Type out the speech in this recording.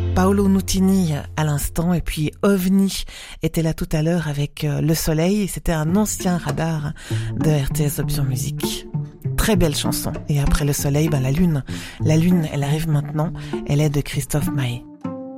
Paolo Nutini à l'instant, et puis OVNI était là tout à l'heure avec Le Soleil, c'était un ancien radar de RTS Option Musique. Très belle chanson. Et après Le Soleil, la lune, elle arrive maintenant, elle est de Christophe Maé.